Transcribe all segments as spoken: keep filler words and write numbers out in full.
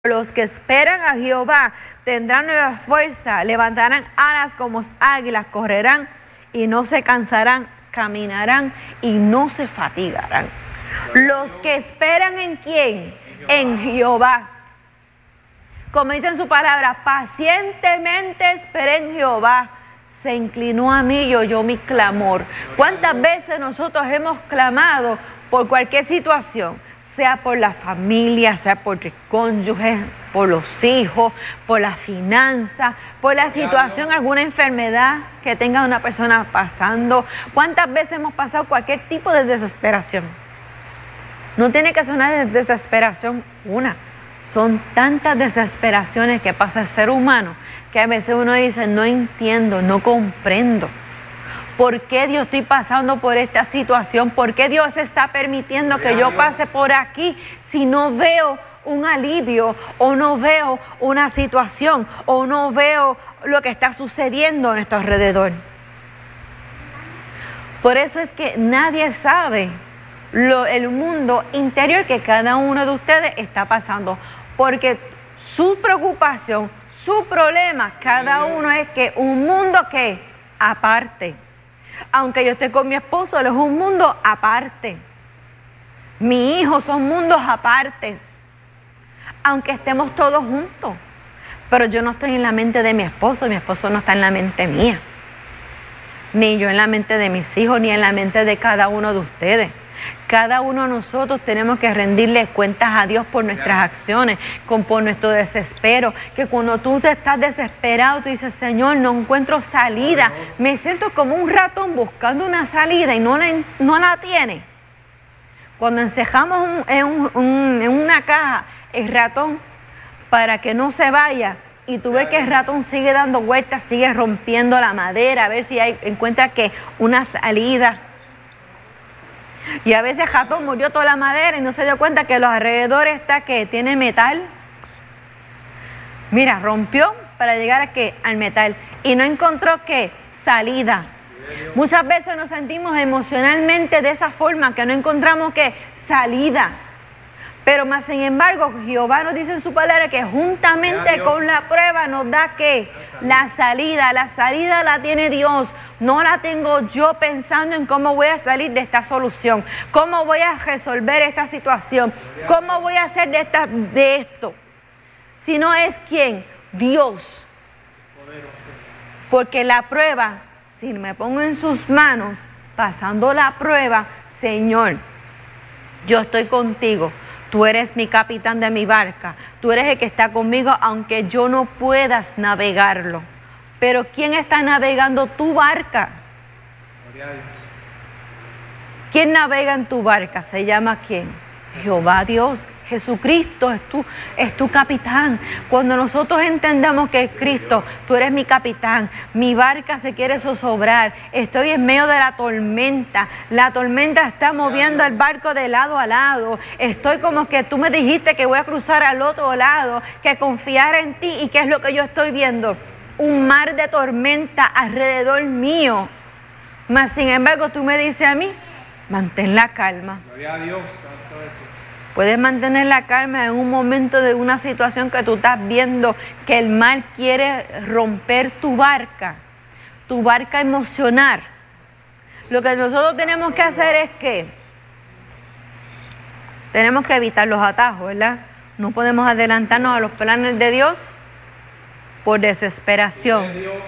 Los que esperan a Jehová tendrán nueva fuerza, levantarán alas como águilas, correrán y no se cansarán, caminarán y no se fatigarán. Los que esperan en quién, en Jehová. Como dice en su palabra, pacientemente esperé en Jehová. Se inclinó a mí y oyó mi clamor. ¿Cuántas veces nosotros hemos clamado por cualquier situación? Sea por la familia, sea por el cónyuge, por los hijos, por la finanza, por la situación, alguna enfermedad que tenga una persona pasando. ¿Cuántas veces hemos pasado cualquier tipo de desesperación? No tiene que ser una desesperación una. Son tantas desesperaciones que pasa el ser humano que a veces uno dice, no entiendo, no comprendo. ¿Por qué Dios estoy pasando por esta situación? ¿Por qué Dios está permitiendo que yo pase por aquí si no veo un alivio o no veo una situación o no veo lo que está sucediendo a nuestro alrededor? Por eso es que nadie sabe lo, el mundo interior que cada uno de ustedes está pasando, porque su preocupación, su problema, cada uno es que un mundo que aparte. Aunque yo esté con mi esposo, él es un mundo aparte. Mi hijo son mundos apartes. Aunque estemos todos juntos. Pero yo no estoy en la mente de mi esposo, mi esposo no está en la mente mía. Ni yo en la mente de mis hijos, ni en la mente de cada uno de ustedes. Cada uno de nosotros tenemos que rendirle cuentas a Dios por nuestras acciones, con, por nuestro desespero. Que cuando tú te estás desesperado, tú dices, Señor, no encuentro salida. Me siento como un ratón buscando una salida y no la, no la tiene. Cuando encejamos un, en, un, un, en una caja el ratón para que no se vaya, y tú ves que el ratón sigue dando vueltas, sigue rompiendo la madera, a ver si hay, encuentra que una salida. Y a veces Jatón murió toda la madera y no se dio cuenta que los alrededores está que tiene metal. Mira, rompió para llegar a qué, al metal y no encontró qué, salida. Muchas veces nos sentimos emocionalmente de esa forma que no encontramos qué, salida. Pero más sin embargo, Jehová nos dice en su palabra que juntamente con la prueba nos da que la salida, la salida la tiene Dios. No la tengo yo pensando en cómo voy a salir de esta solución, cómo voy a resolver esta situación, cómo voy a hacer de, esta, de esto. Sino es ¿quién? Dios. Porque la prueba, si me pongo en sus manos, pasando la prueba, Señor, yo estoy contigo. Tú eres mi capitán de mi barca. Tú eres el que está conmigo, aunque yo no puedas navegarlo. Pero ¿quién está navegando tu barca? ¿Quién navega en tu barca? ¿Se llama quién? Jehová Dios. Jesucristo es tu, es tu capitán. Cuando nosotros entendamos que es Cristo, tú eres mi capitán, mi barca se quiere zozobrar, estoy en medio de la tormenta, la tormenta está moviendo el barco de lado a lado, estoy como que tú me dijiste que voy a cruzar al otro lado, que confiar en ti, y ¿qué es lo que yo estoy viendo? Un mar de tormenta alrededor mío, mas sin embargo tú me dices a mí, mantén la calma. Gloria a Dios. Puedes mantener la calma en un momento de una situación que tú estás viendo que el mal quiere romper tu barca, tu barca emocional. Lo que nosotros tenemos que hacer es que tenemos que evitar los atajos, ¿verdad? No podemos adelantarnos a los planes de Dios por desesperación.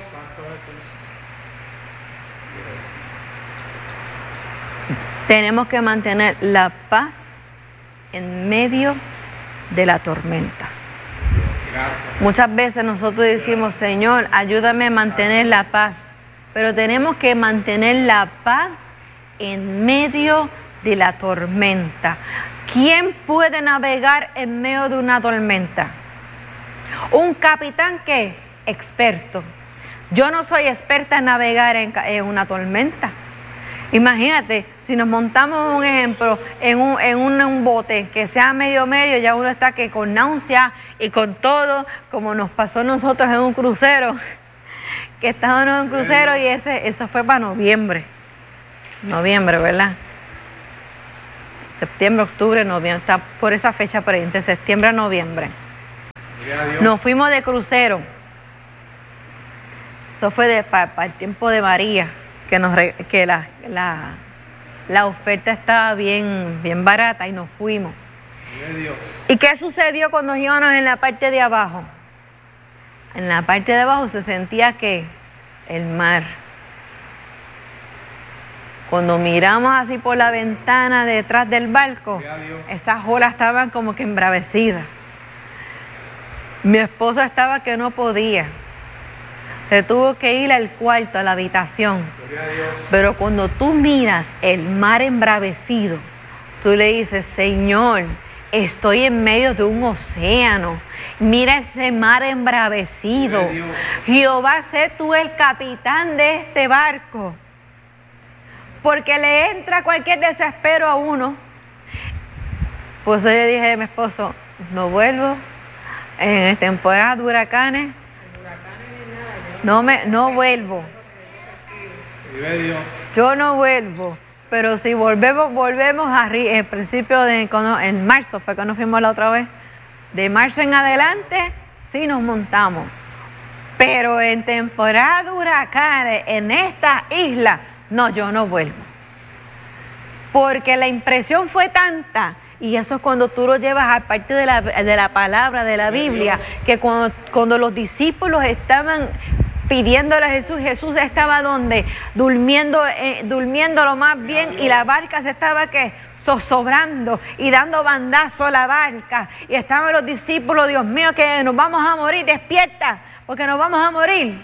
Tenemos que mantener la paz en medio de la tormenta. Gracias. Muchas veces nosotros decimos, Señor, ayúdame a mantener la paz, pero tenemos que mantener la paz en medio de la tormenta. ¿Quién puede navegar en medio de una tormenta? Un capitán que experto. Yo no soy experta en navegar en, en una tormenta. Imagínate, si nos montamos un ejemplo en un, en un, un bote que sea medio medio, ya uno está que con náusea y con todo, como nos pasó a nosotros en un crucero, que estábamos en un crucero y ese, eso fue para noviembre, noviembre, ¿verdad? Septiembre, octubre, noviembre, está por esa fecha por ahí, entre septiembre a noviembre. Nos fuimos de crucero. Eso fue de, para, para el tiempo de María, que, nos, que la, la, la oferta estaba bien, bien barata y nos fuimos. ¿Y qué sucedió cuando íbamos en la parte de abajo? En la parte de abajo se sentía que el mar. Cuando miramos así por la ventana detrás del barco, esas olas estaban como que embravecidas. Mi esposo estaba que no podía. Se tuvo que ir al cuarto, a la habitación. Pero cuando tú miras el mar embravecido, tú le dices, Señor, estoy en medio de un océano. Mira ese mar embravecido. Jehová, sé tú el capitán de este barco. Porque le entra cualquier desespero a uno. Por eso yo dije a mi esposo, no vuelvo en temporada de huracanes. No, me, no vuelvo. Yo no vuelvo. Pero si volvemos, volvemos a en principio de en marzo fue cuando fuimos la otra vez. De marzo en adelante sí nos montamos. Pero en temporada de huracanes, en esta isla, no, yo no vuelvo. Porque la impresión fue tanta, y eso es cuando tú lo llevas a parte de la, de la palabra de la Biblia, que cuando, cuando los discípulos estaban pidiéndole a Jesús, Jesús estaba donde, durmiendo, eh, durmiendo lo más bien, y la barca se estaba que zozobrando y dando bandazo a la barca, y estaban los discípulos, Dios mío, que nos vamos a morir, despierta, porque nos vamos a morir.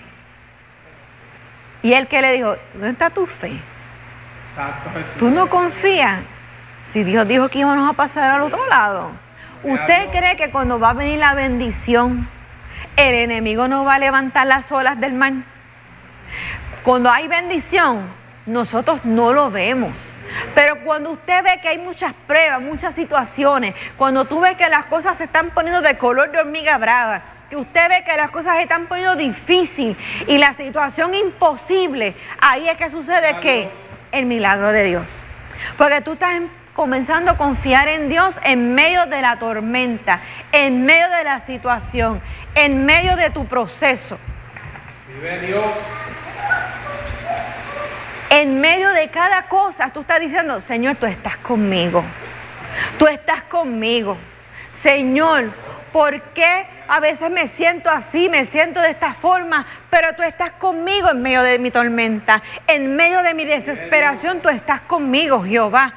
Y él que le dijo, ¿dónde está tu fe? ¿Tú no confías? Si Dios dijo que íbamos a pasar al otro lado. ¿Usted cree que cuando va a venir la bendición, el enemigo no va a levantar las olas del mar? Cuando hay bendición, nosotros no lo vemos. Pero cuando usted ve que hay muchas pruebas, muchas situaciones, cuando tú ves que las cosas se están poniendo de color de hormiga brava, que usted ve que las cosas se están poniendo difíciles y la situación imposible, ahí es que sucede que el milagro de Dios. Porque tú estás comenzando a confiar en Dios en medio de la tormenta, en medio de la situación, en medio de tu proceso. Vive Dios. En medio de cada cosa, tú estás diciendo, Señor, tú estás conmigo. Tú estás conmigo. Señor, ¿por qué a veces me siento así, me siento de esta forma? Pero tú estás conmigo en medio de mi tormenta, en medio de mi desesperación, tú estás conmigo, Jehová.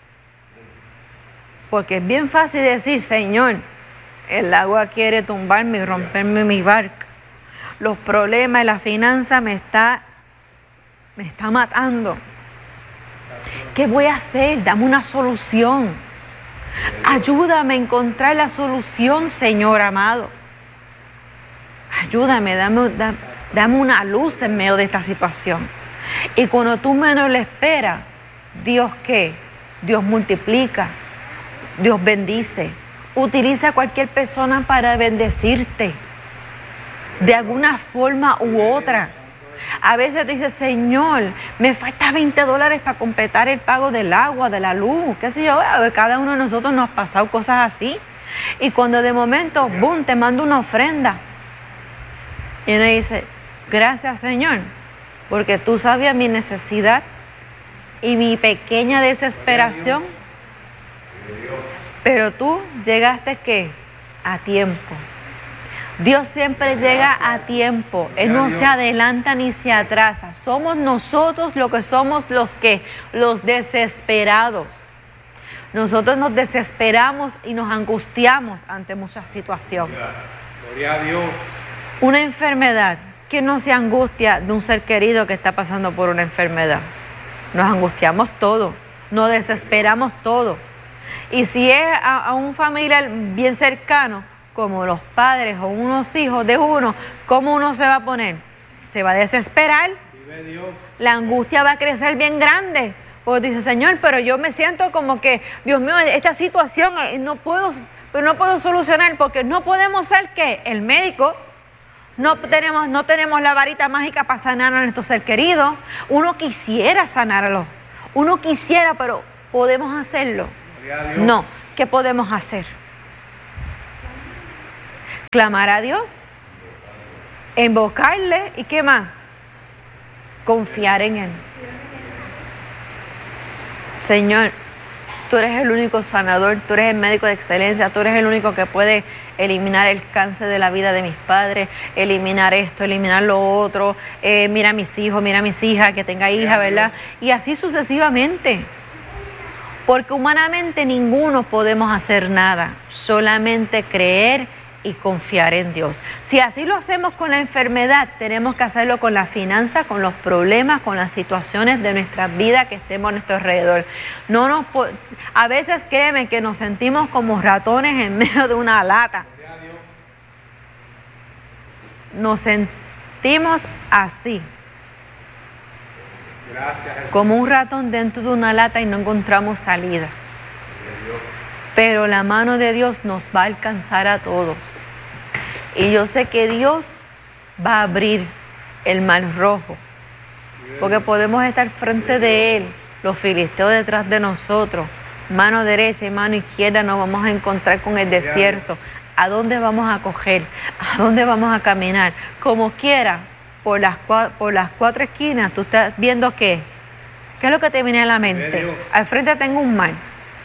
Porque es bien fácil decir, Señor, el agua quiere tumbarme y romperme mi barca. Los problemas y la finanza me está, me está matando. ¿Qué voy a hacer? Dame una solución. Ayúdame a encontrar la solución, Señor amado. Ayúdame, dame, dame, dame una luz en medio de esta situación. Y cuando tú menos lo esperas, ¿Dios qué? Dios multiplica, Dios bendice. Utiliza a cualquier persona para bendecirte, de alguna forma u otra. A veces tú dices, Señor, me falta veinte dólares para completar el pago del agua, de la luz, qué sé yo. Cada uno de nosotros nos ha pasado cosas así. Y cuando de momento, boom, te mando una ofrenda. Y uno dice, gracias, Señor, porque tú sabías mi necesidad y mi pequeña desesperación. Pero tú llegaste, ¿qué? A tiempo. Dios siempre llega a tiempo. Él no se adelanta ni se atrasa. Somos nosotros lo que somos los que, los desesperados. Nosotros nos desesperamos y nos angustiamos ante muchas situaciones. Gloria a Dios. Una enfermedad. ¿Quién no se angustia de un ser querido que está pasando por una enfermedad? Nos angustiamos todo. Nos desesperamos todo. Y si es a, a un familiar bien cercano, como los padres o unos hijos de uno, ¿cómo uno se va a poner? Se va a desesperar. Vive Dios. La angustia va a crecer bien grande. Porque dice, Señor, pero yo me siento como que, Dios mío, esta situación no puedo, pero no puedo solucionar, porque no podemos ser, ¿qué? El médico. No tenemos, no tenemos la varita mágica para sanar a nuestro ser querido. Uno quisiera sanarlo. Uno quisiera, pero ¿podemos hacerlo? No. ¿Qué podemos hacer? Clamar a Dios, invocarle y ¿qué más? Confiar en Él. Señor, tú eres el único sanador, tú eres el médico de excelencia, tú eres el único que puede eliminar el cáncer de la vida de mis padres, eliminar esto, eliminar lo otro, eh, mira a mis hijos, mira a mis hijas, que tenga hija, ¿verdad? Y así sucesivamente. Porque humanamente ninguno podemos hacer nada, solamente creer y confiar en Dios. Si así lo hacemos con la enfermedad, tenemos que hacerlo con las finanzas, con los problemas, con las situaciones de nuestra vida que estemos a nuestro alrededor. No nos a veces créeme que nos sentimos como ratones en medio de una lata. Nos sentimos así. Como un ratón dentro de una lata y no encontramos salida. Pero la mano de Dios nos va a alcanzar a todos. Y yo sé que Dios va a abrir el mar rojo. Porque podemos estar frente de Él, los filisteos detrás de nosotros, mano derecha y mano izquierda, nos vamos a encontrar con el desierto. ¿A dónde vamos a coger? ¿A dónde vamos a caminar? Como quiera, por las, por las cuatro esquinas, tú estás viendo qué. ¿Qué es lo que te viene a la mente? Al frente tengo un mar.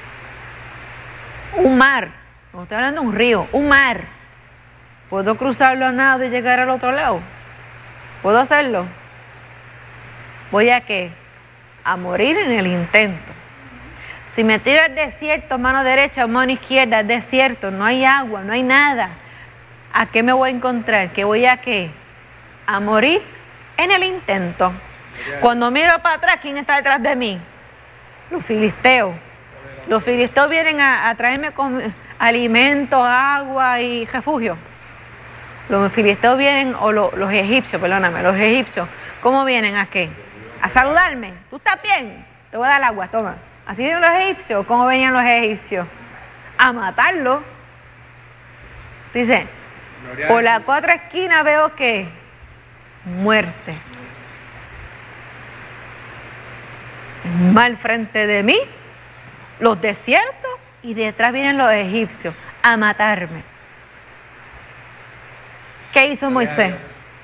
Un mar, no estoy hablando de un río, un mar. ¿Puedo cruzarlo a nado y llegar al otro lado? ¿Puedo hacerlo? ¿Voy a qué? A morir en el intento. Si me tiro al desierto, mano derecha o mano izquierda, al desierto, no hay agua, no hay nada. ¿A qué me voy a encontrar? ¿Que voy a qué? A morir en el intento. Cuando miro para atrás, ¿quién está detrás de mí? Los filisteos. Los filisteos vienen a, a traerme con alimentos, agua y refugio. Los filisteos vienen, o lo, los egipcios, perdóname, los egipcios, ¿cómo vienen a qué? A saludarme. ¿Tú estás bien? Te voy a dar agua, toma. Así vienen los egipcios. ¿Cómo venían los egipcios? A matarlo. Dice, por las cuatro esquinas veo que muerte. Mal frente de mí. Los desiertos y detrás vienen los egipcios a matarme. ¿Qué hizo Moisés?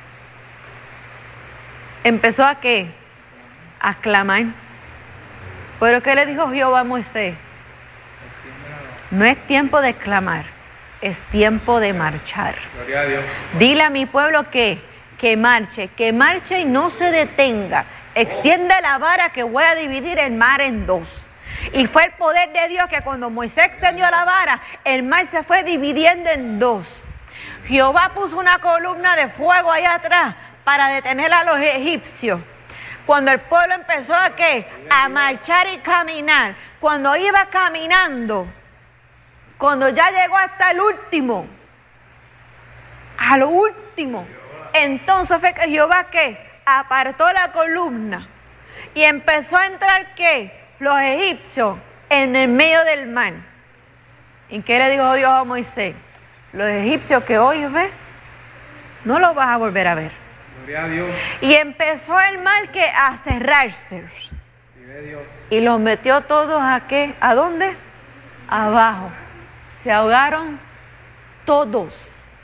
Empezó a qué? A clamar. ¿Pero qué le dijo Jehová a Moisés? No es tiempo de clamar, es tiempo de marchar. Gloria a Dios. Dile a mi pueblo que, que marche, que marche y no se detenga. Extiende la vara que voy a dividir el mar en dos. Y fue el poder de Dios que cuando Moisés extendió la vara, el mar se fue dividiendo en dos. Jehová puso una columna de fuego ahí atrás para detener a los egipcios. Cuando el pueblo empezó a ¿qué? A marchar y caminar. Cuando iba caminando, cuando ya llegó hasta el último, a lo último, entonces fue que Jehová ¿qué? Apartó la columna y empezó a entrar ¿qué? Los egipcios en el medio del mar. ¿Y qué le dijo Dios a Moisés? Los egipcios que hoy ves, no los vas a volver a ver. Gloria a Dios. Y empezó el mar que a cerrarse. Y los metió todos a qué? ¿A dónde? Abajo. Se ahogaron todos.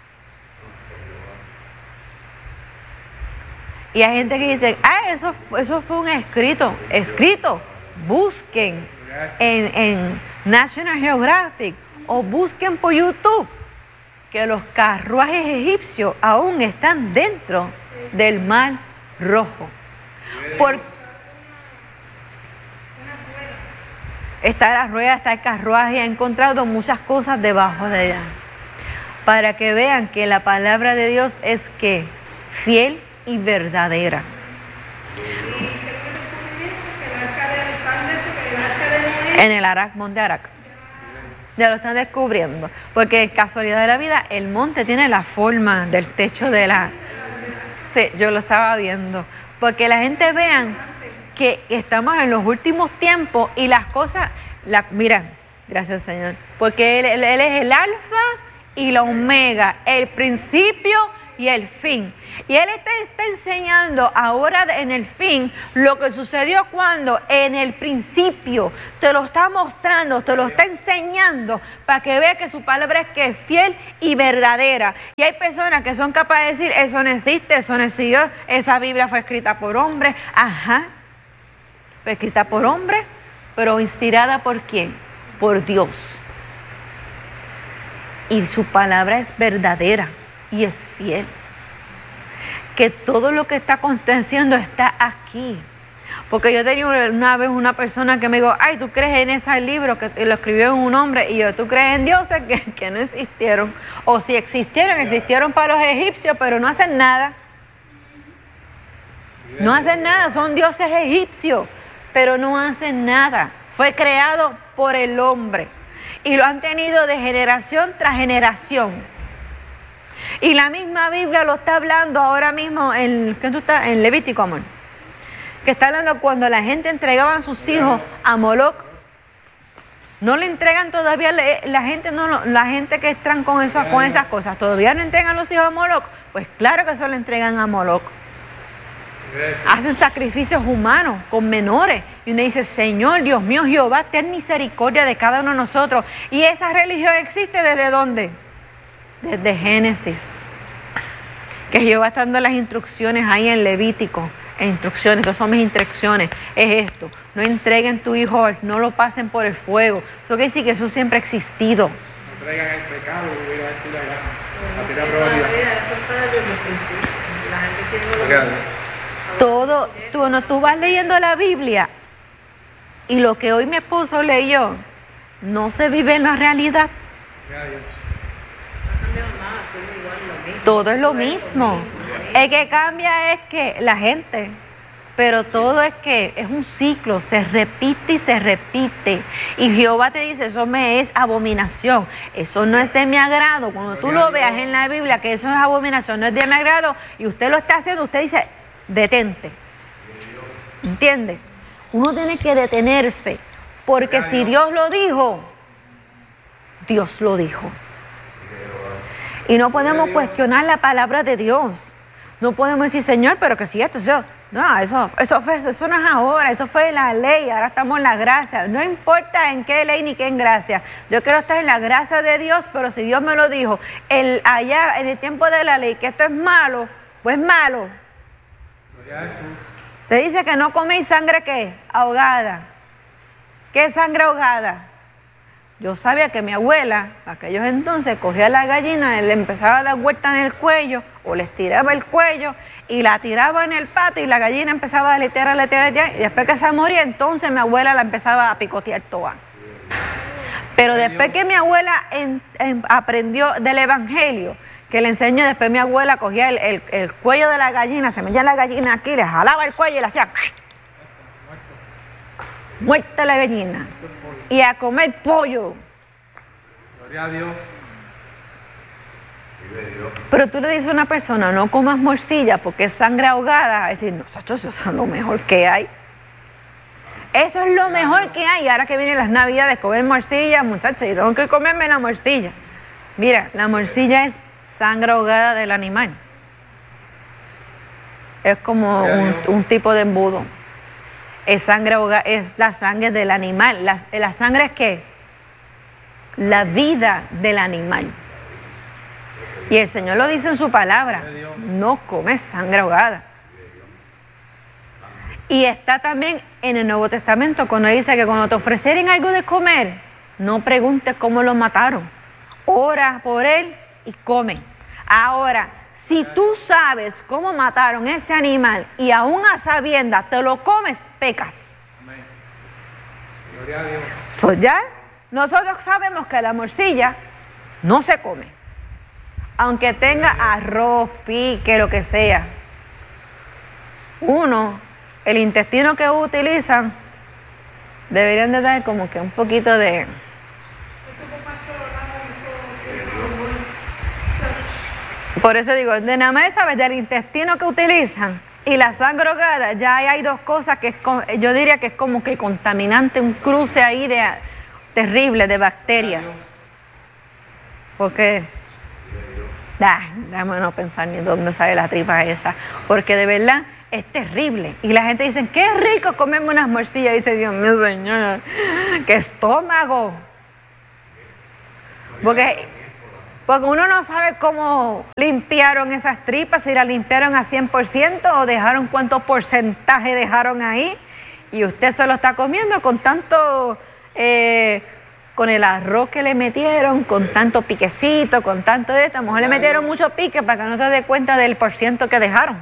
Y hay gente que dice, ah, eso, eso fue un escrito. Escrito. Busquen en, en National Geographic o busquen por YouTube que los carruajes egipcios aún están dentro del mar rojo. Por, está la rueda, está el carruaje, ha encontrado muchas cosas debajo de ella. Para que vean que la palabra de Dios es que fiel y verdadera. En el Arak, monte Arak. Ya lo están descubriendo. Porque casualidad de la vida, el monte tiene la forma del techo de la... Sí, yo lo estaba viendo. Porque la gente vean que estamos en los últimos tiempos y las cosas... La, mira, gracias Señor. Porque él, él, él es el alfa y la omega, el principio y el fin. Y Él está, está enseñando ahora en el fin lo que sucedió cuando en el principio. Te lo está mostrando, te lo está enseñando para que veas que su palabra es que es fiel y verdadera. Y hay personas que son capaces de decir, eso no existe, eso no existió, esa Biblia fue escrita por hombres. Ajá, fue escrita por hombres, pero inspirada ¿por quién? Por Dios. Y su palabra es verdadera y es fiel. Que todo lo que está aconteciendo está aquí. Porque yo tenía una vez una persona que me dijo, ay, ¿tú crees en ese libro que lo escribió un hombre? Y yo, ¿tú crees en dioses que, que no existieron? O si existieron, existieron para los egipcios, pero no hacen nada. No hacen nada, son dioses egipcios, pero no hacen nada. Fue creado por el hombre. Y lo han tenido de generación tras generación. Y la misma Biblia lo está hablando ahora mismo en, ¿qué tú estás? En Levítico, amor. Que está hablando cuando la gente entregaba a sus hijos a Moloch. No le entregan todavía, la gente no, la gente que están con esas, con esas cosas, todavía no entregan los hijos a Moloch. Pues claro que se lo entregan a Moloch. Hacen sacrificios humanos con menores. Y uno dice, Señor, Dios mío, Jehová, ten misericordia de cada uno de nosotros. ¿Y esa religión existe desde dónde? Desde Génesis. Que Jehová está dando las instrucciones ahí en Levítico. Instrucciones, estas son mis instrucciones. Es esto. No entreguen tu hijo, no lo pasen por el fuego. Eso quiere decir que eso siempre ha existido. No traigan el pecado, voy a decir allá. A tirar probabilidad. Eso está desde el principio. La gente tiene lo todo, tú, no, tú vas leyendo la Biblia y lo que hoy mi esposo leyó no se vive en la realidad. Todo es lo mismo. El que cambia es que la gente, pero todo es que es un ciclo, se repite y se repite. Y Jehová te dice, eso me es abominación, eso no es de mi agrado. Cuando tú lo veas en la Biblia que eso es abominación, no es de mi agrado, y usted lo está haciendo, usted dice, detente. ¿Entiende? Uno tiene que detenerse, porque si Dios lo dijo, Dios lo dijo. Y no podemos cuestionar la palabra de Dios. No podemos decir, Señor, pero que si esto, eso, no, eso, eso, fue, eso no es ahora, eso fue la ley, ahora estamos en la gracia. No importa en qué ley ni qué en gracia. Yo quiero estar en la gracia de Dios, pero si Dios me lo dijo, el, allá en el tiempo de la ley, que esto es malo, pues malo. Te dice que no coméis sangre, ¿qué? Ahogada. ¿Qué es sangre ahogada? Yo sabía que mi abuela, aquellos entonces, cogía a la gallina, le empezaba a dar vuelta en el cuello, o les tiraba el cuello, y la tiraba en el patio, y la gallina empezaba a aletear, aletear, aletear, y después que se moría, entonces mi abuela la empezaba a picotear toda. Pero después que mi abuela en, en, aprendió del Evangelio, que le enseñó, después mi abuela cogía el, el, el cuello de la gallina, se metía la gallina aquí, le jalaba el cuello y le hacía muerta la gallina. Y a comer pollo. Gloria a Dios. Pero tú le dices a una persona, no comas morcilla porque es sangre ahogada, a decir, no, eso es lo mejor que hay. Eso es lo mejor que hay. Ahora que vienen las navidades, comer morcilla, muchachos, y tengo que comerme la morcilla. Mira, la morcilla es sangre ahogada del animal. Es como un, un tipo de embudo. Es sangre ahogada, es la sangre del animal. La, la sangre es ¿qué? La vida del animal. Y el Señor lo dice en su palabra, no comes sangre ahogada. Y está también en el Nuevo Testamento cuando dice que cuando te ofrecieren algo de comer, no preguntes cómo lo mataron. Ora por él y come. Ahora, si tú sabes cómo mataron ese animal y aún a sabiendas te lo comes, pecas. Amén. Gloria a Dios. So, ya nosotros sabemos que la morcilla no se come. Aunque tenga arroz, pique, lo que sea. Uno, el intestino que utilizan, deberían de dar como que un poquito de... Por eso digo, de nada más sabes del intestino que utilizan y la sangre ahogada, ya hay, hay dos cosas que es, yo diría que es como que contaminante, un cruce ahí de terrible de bacterias. Porque Da, déjame no pensar ni dónde sale la tripa esa, porque de verdad es terrible. Y la gente dice, qué rico comerme unas morcillas. Y dice, Dios mío, señora, qué estómago. Porque, porque uno no sabe cómo limpiaron esas tripas, si las limpiaron a cien por ciento o dejaron cuánto porcentaje dejaron ahí. Y usted se lo está comiendo con tanto... Eh, con el arroz que le metieron, con tanto piquecito, con tanto de esto. A lo mejor le metieron mucho pique para que no te dé cuenta del por ciento que dejaron.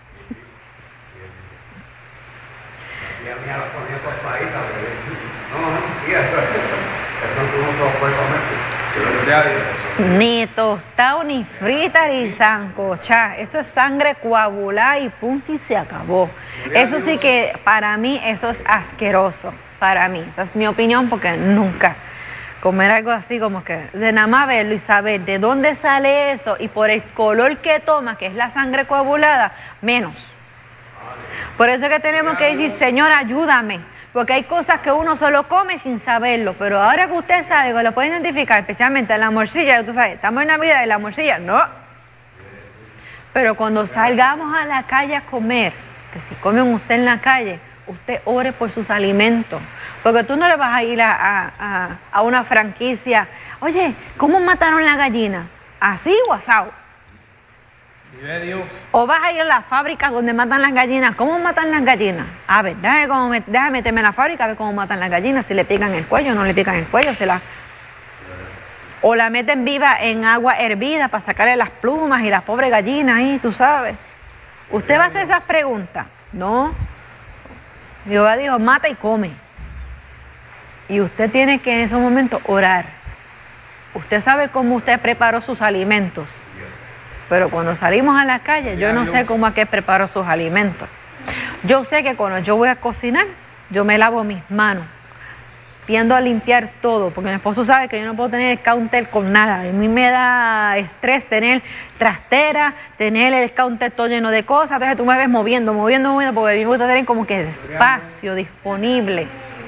Ni tostado, ni frita, ni sancochá. Eso es sangre coagulada y punto y se acabó. Eso sí que para mí eso es asqueroso. Para mí, esa es mi opinión, porque nunca comer algo así como que de nada más verlo y saber de dónde sale eso y por el color que toma, que es la sangre coagulada, menos. Por eso es que tenemos que decir, Señor, ayúdame, porque hay cosas que uno solo come sin saberlo, pero ahora que usted sabe, que lo puede identificar, especialmente en la morcilla, tú sabes, estamos en Navidad y la morcilla, no. Pero cuando salgamos a la calle a comer, que si comen usted en la calle, usted ore por sus alimentos. Porque tú no le vas a ir a, a, a, a una franquicia. Oye, ¿cómo mataron la gallina? ¿Así o asado? Vive Dios. O vas a ir a la fábrica donde matan las gallinas. ¿Cómo matan las gallinas? A ver, déjame, cómo me, déjame meterme en la fábrica a ver cómo matan las gallinas. Si le pican el cuello o no le pican el cuello. Se la... O la meten viva en agua hervida para sacarle las plumas y las pobres gallinas ahí, tú sabes. ¿Usted va a hacer esas preguntas? No. Jehová dijo, mata y come. Y usted tiene que en esos momentos orar. Usted sabe cómo usted preparó sus alimentos. Pero cuando salimos a la calle, yo no sé cómo es que preparó sus alimentos. Yo sé que cuando yo voy a cocinar, yo me lavo mis manos. Tiendo a limpiar todo, porque mi esposo sabe que yo no puedo tener el counter con nada. A mí me da estrés tener trastera, tener el counter todo lleno de cosas. Entonces tú me ves moviendo, moviendo, moviendo, porque a mí me gusta tener como que espacio disponible.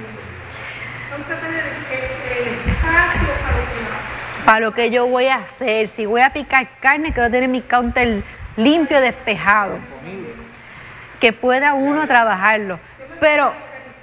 Para lo que yo voy a hacer. Si voy a picar carne, quiero tener mi counter limpio, despejado. Que pueda uno trabajarlo. Pero...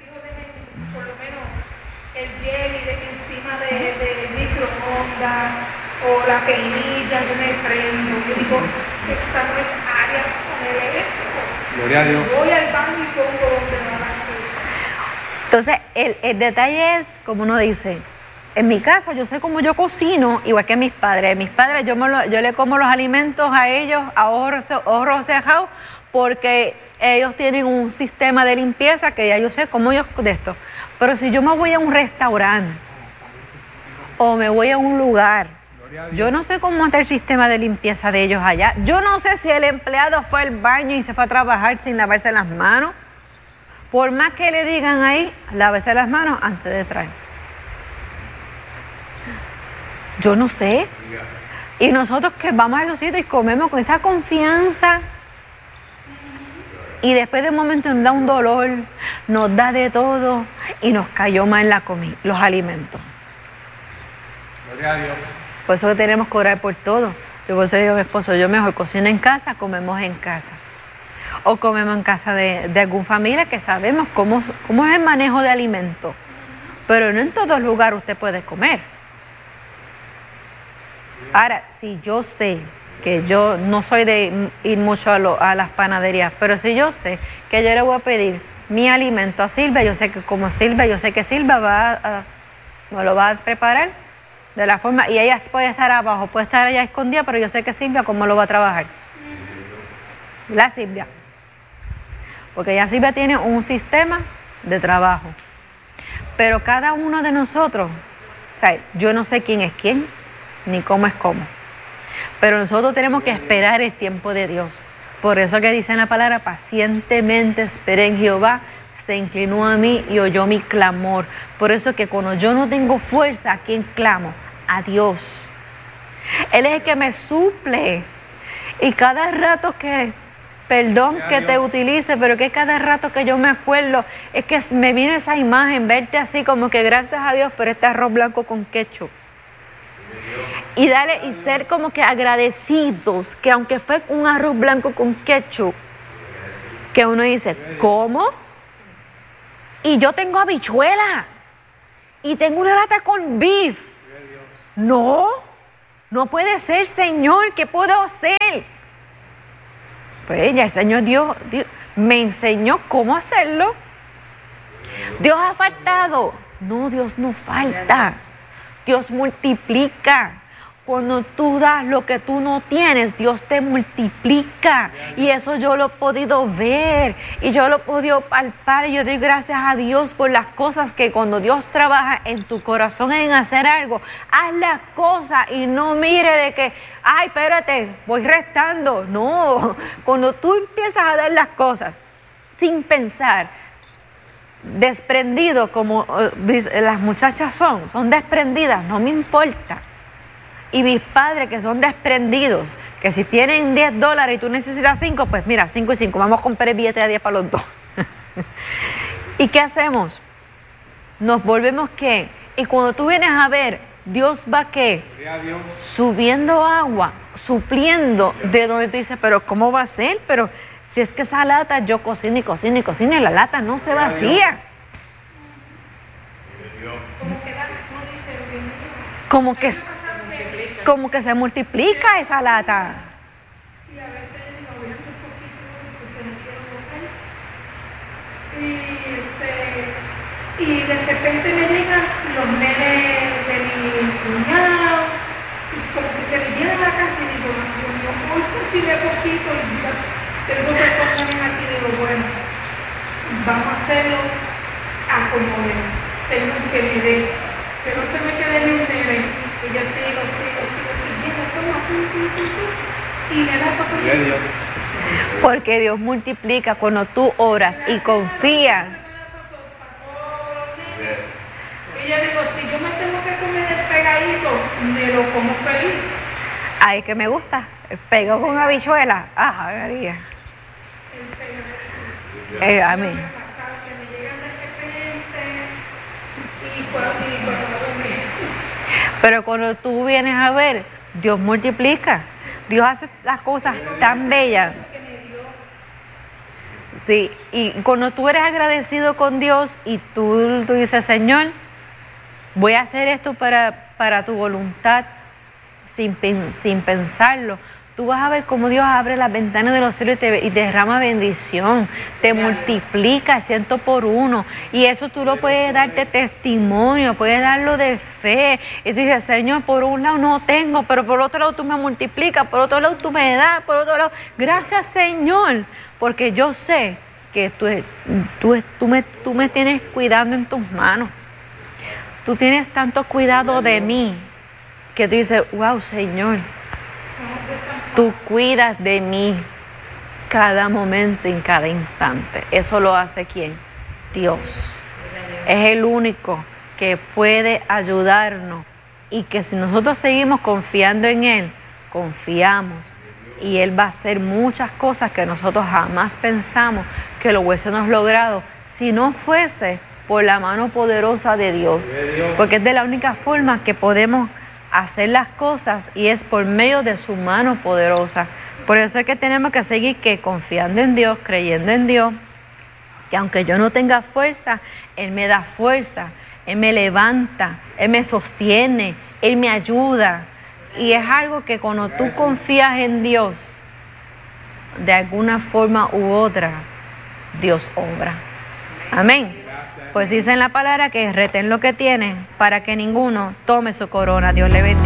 el jelly de encima de, de microondas o la peinilla, yo me prendo. Yo digo, esta no es área para poner eso. Gloria a Dios. Voy al baño y pongo donde no la cosa. Entonces, el, el detalle es, como uno dice, en mi casa yo sé cómo yo cocino, igual que mis padres. Mis padres, yo, me lo, yo le como los alimentos a ellos a ojos cerrados, porque ellos tienen un sistema de limpieza que ya yo sé cómo ellos de esto. Pero si yo me voy a un restaurante o me voy a un lugar, yo no sé cómo está el sistema de limpieza de ellos allá. Yo no sé si el empleado fue al baño y se fue a trabajar sin lavarse las manos. Por más que le digan ahí, lávese las manos antes de traer. Yo no sé. Y nosotros que vamos a los sitios y comemos con esa confianza, y después de un momento nos da un dolor, nos da de todo y nos cayó mal la comida, los alimentos. Gloria a Dios. Por eso tenemos que orar por todo. Yo por eso digo a mi esposo, yo mejor cocino en casa, comemos en casa. O comemos en casa de, de algún familia que sabemos cómo, cómo es el manejo de alimentos. Pero no en todos lugares usted puede comer. Ahora, si yo sé que yo no soy de ir mucho a, lo, a las panaderías, pero si yo sé que yo le voy a pedir mi alimento a Silvia, yo sé que como Silvia, yo sé que Silvia va a, me lo va a preparar de la forma, y ella puede estar abajo, puede estar allá escondida, pero yo sé que Silvia cómo lo va a trabajar. La Silvia. Porque ya Silvia tiene un sistema de trabajo. Pero cada uno de nosotros, o sea, yo no sé quién es quién, ni cómo es cómo. Pero nosotros tenemos que esperar el tiempo de Dios. Por eso que dice en la palabra, pacientemente esperé en Jehová, se inclinó a mí y oyó mi clamor. Por eso que cuando yo no tengo fuerza, ¿a quién clamo? A Dios. Él es el que me suple. Y cada rato que, perdón que te utilice, pero que cada rato que yo me acuerdo, es que me viene esa imagen, verte así como que gracias a Dios por este arroz blanco con ketchup. Y dale, y ser como que agradecidos, que aunque fue un arroz blanco con ketchup, que uno dice, ¿cómo? Y yo tengo habichuela, y tengo una lata con beef. No, no puede ser, Señor, ¿qué puedo hacer? Pues ya el Señor Dios, Dios me enseñó cómo hacerlo. Dios ha faltado. No, Dios no falta. Dios multiplica. Cuando tú das lo que tú no tienes, Dios te multiplica. Y eso yo lo he podido ver. Y yo lo he podido palpar. Y yo doy gracias a Dios por las cosas que cuando Dios trabaja en tu corazón en hacer algo, haz las cosas y no mire de que, ay, espérate, voy restando. No, cuando tú empiezas a dar las cosas sin pensar, desprendido como uh, las muchachas son, son desprendidas, no me importa. Y mis padres que son desprendidos, que si tienen diez dólares y tú necesitas cinco, pues mira, cinco y cinco, vamos a comprar el billete de diez para los dos. ¿Y qué hacemos? Nos volvemos ¿qué? Y cuando tú vienes a ver, Dios va ¿qué? Subiendo agua, supliendo de donde tú dices, pero ¿cómo va a ser? Pero si es que esa lata yo cocino y cocino y cocino y la lata no se vacía. Como que, como que se multiplica esa lata. Y a veces digo, voy a hacer poquito porque no quiero comer. Y, este, y de repente me llegan los nenes de mi cuñado, y es como que se me llena la casa y digo, Dios mío, hoy cociné poquito y ya tengo que comer aquí. Digo, bueno, vamos a hacerlo a como el Señor que me dé. Que no se me quede ni un nene. Y yo sigo, sigo, sigo, siguiendo, toma, pum, pum, pum, pum, y me da papel. Porque Dios multiplica cuando tú oras y confías. Y yo digo, si yo me tengo que comer el pegadito, me lo como feliz. Ay, que me gusta. Pego con habichuela. Ah, María. Eh, a mí. Pero cuando tú vienes a ver, Dios multiplica. Dios hace las cosas tan bellas. Sí, y cuando tú eres agradecido con Dios y tú, tú dices, Señor, voy a hacer esto para, para tu voluntad, sin, sin pensarlo, tú vas a ver cómo Dios abre las ventanas de los cielos y te y derrama bendición, te multiplica ciento por uno. Y eso tú lo puedes darte testimonio, puedes darlo de fe. Y tú dices, Señor, por un lado no tengo, pero por otro lado tú me multiplicas, por otro lado tú me das, por otro lado, gracias Señor, porque yo sé que tú, tú, tú, me, tú me tienes cuidando en tus manos. Tú tienes tanto cuidado de mí que tú dices, wow, Señor, tú cuidas de mí cada momento, en cada instante. Eso lo hace ¿quién? Dios. Es el único que puede ayudarnos y que si nosotros seguimos confiando en Él, confiamos y Él va a hacer muchas cosas que nosotros jamás pensamos que lo hubiésemos logrado si no fuese por la mano poderosa de Dios. Porque es de la única forma que podemos hacer las cosas y es por medio de su mano poderosa. Por eso es que tenemos que seguir que confiando en Dios, creyendo en Dios, que aunque yo no tenga fuerza, Él me da fuerza, Él me levanta, Él me sostiene, Él me ayuda. Y es algo que cuando tú confías en Dios, de alguna forma u otra, Dios obra. Amén. Pues dice en la palabra que reten lo que tienen para que ninguno tome su corona. Dios le bendiga.